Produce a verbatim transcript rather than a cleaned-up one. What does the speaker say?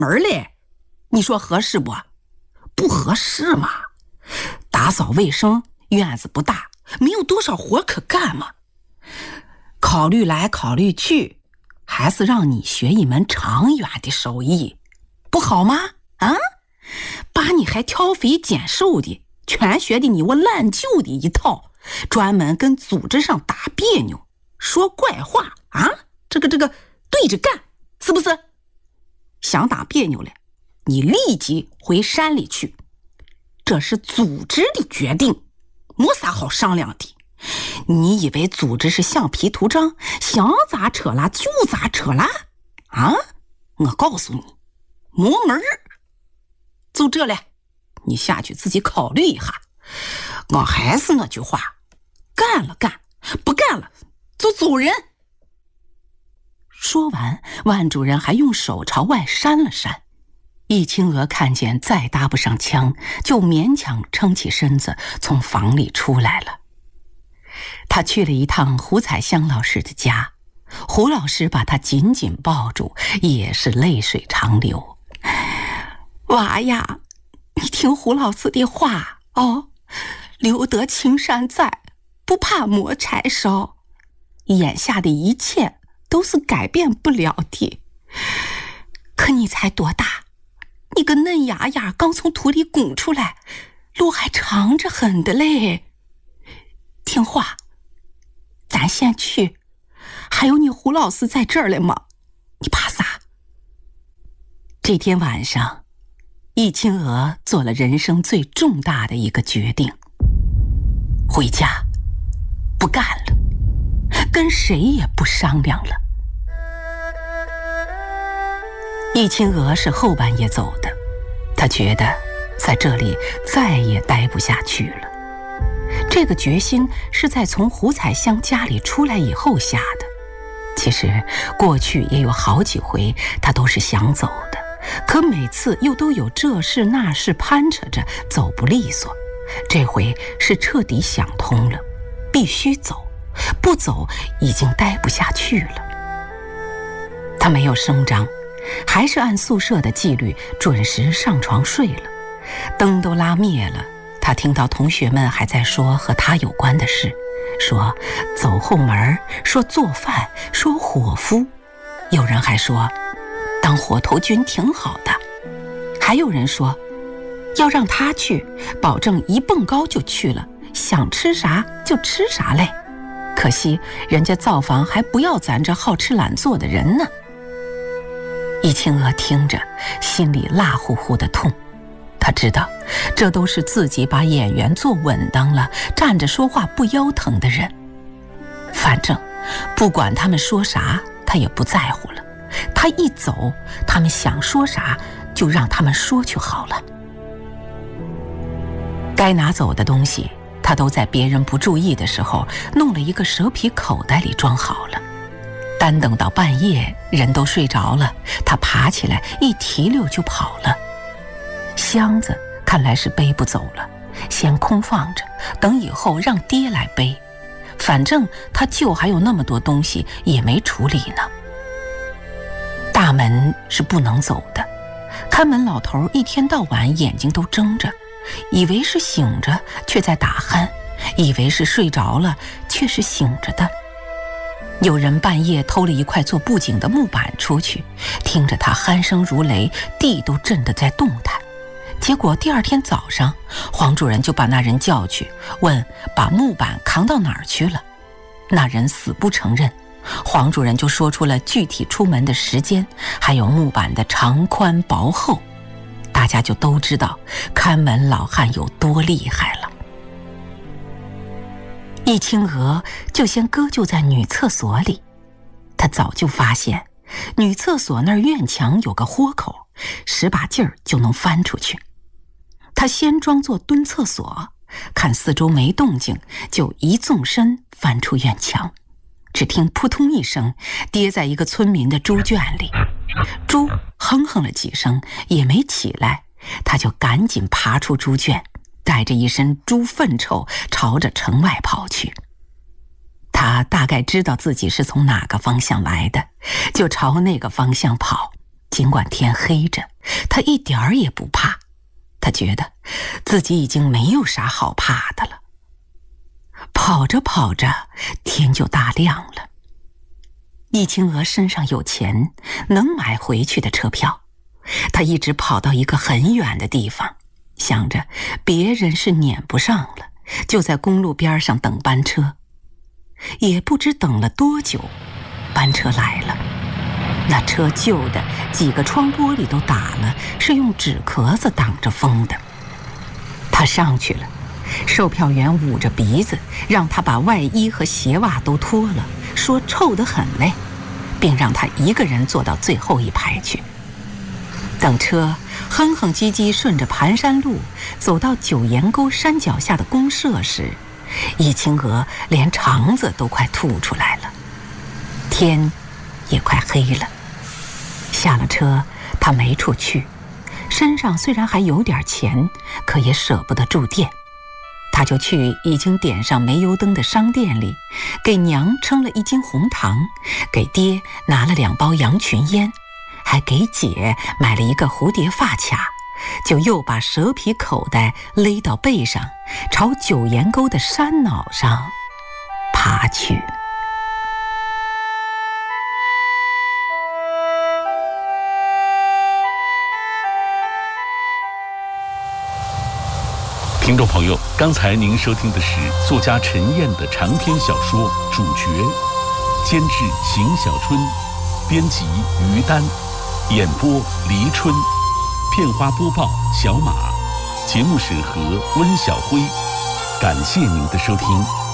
门嘞，你说合适不？不合适嘛，打扫卫生，院子不大，没有多少活可干嘛。考虑来考虑去，还是让你学一门长远的手艺，不好吗？啊，把你还挑肥拣瘦的全学的你我烂旧的一套，专门跟组织上打别扭，说怪话啊，这个这个对着干，是不是？想打别扭了，你立即回山里去，这是组织的决定，没啥好商量的。你以为组织是橡皮图章，想咋扯拉就咋扯拉啊？我告诉你，没门儿。就这了，你下去自己考虑一下。我还是那句话，干了干，不干了就走人。说完，万主任还用手朝外扇了扇。易清娥看见再搭不上腔，就勉强撑起身子从房里出来了。他去了一趟胡彩香老师的家，胡老师把他紧紧抱住，也是泪水长流。娃呀，你听胡老师的话哦，留得青山在，不怕磨柴烧。眼下的一切都是改变不了的。可你才多大，你个嫩芽芽刚从土里拱出来，路还长着很的嘞。听话，咱先去，还有你胡老师在这儿嘞嘛，你怕啥？这天晚上，易清娥做了人生最重大的一个决定，回家不干了，跟谁也不商量了。易清娥是后半夜走的，她觉得在这里再也待不下去了。这个决心是在从胡彩香家里出来以后下的。其实过去也有好几回她都是想走的，可每次又都有这事那事攀扯着，走不利索。这回是彻底想通了，必须走，不走已经待不下去了。她没有声张，还是按宿舍的纪律准时上床睡了。灯都拉灭了，他听到同学们还在说和他有关的事，说走后门，说做饭，说伙夫，有人还说当火头军挺好的，还有人说要让他去，保证一蹦高就去了，想吃啥就吃啥嘞。可惜人家造房还不要咱这好吃懒做的人呢。易清娥听着，心里辣乎乎的痛。他知道这都是自己把演员做稳当了，站着说话不腰疼的人。反正不管他们说啥，他也不在乎了。他一走，他们想说啥就让他们说就好了。该拿走的东西，他都在别人不注意的时候弄了一个蛇皮口袋里装好了。单等到半夜人都睡着了，他爬起来一提溜就跑了。箱子看来是背不走了，先空放着，等以后让爹来背。反正他舅还有那么多东西也没处理呢。大门是不能走的，看门老头一天到晚眼睛都睁着，以为是醒着却在打鼾，以为是睡着了却是醒着的。有人半夜偷了一块做布景的木板出去，听着他鼾声如雷，地都震得在动弹。结果第二天早上，黄主任就把那人叫去，问把木板扛到哪儿去了。那人死不承认，黄主任就说出了具体出门的时间，还有木板的长宽薄厚。大家就都知道看门老汉有多厉害了。易清娥就先搁就在女厕所里，她早就发现女厕所那儿院墙有个豁口，使把劲儿就能翻出去。她先装作蹲厕所，看四周没动静，就一纵身翻出院墙。只听扑通一声，跌在一个村民的猪圈里。猪哼哼了几声也没起来，她就赶紧爬出猪圈，带着一身猪粪臭朝着城外跑去。他大概知道自己是从哪个方向来的，就朝那个方向跑。 尽管天黑着，他一点儿也不怕。他觉得自己已经没有啥好怕的了。跑着跑着，天就大亮了。易清娥身上有钱，能买回去的车票。他一直跑到一个很远的地方，想着别人是撵不上了，就在公路边上等班车。也不知等了多久，班车来了。那车旧的，几个窗玻璃都打了，是用纸壳子挡着风的。他上去了，售票员捂着鼻子，让他把外衣和鞋袜都脱了，说臭得很嘞，并让他一个人坐到最后一排去。等车哼哼唧唧顺着盘山路走到九岩沟山脚下的公社时，易清娥连肠子都快吐出来了。天也快黑了。下了车，他没处去，身上虽然还有点钱，可也舍不得住店。他就去已经点上煤油灯的商店里，给娘称了一斤红糖，给爹拿了两包羊群烟，还给姐买了一个蝴蝶发卡，就又把蛇皮口袋勒到背上，朝九岩沟的山脑上爬去。 听众朋友，刚才您收听的是作家陈燕的长篇小说《主角》，监制邢小春，编辑于丹，演播黎春，片花播报小马，节目审核温小辉。感谢您的收听。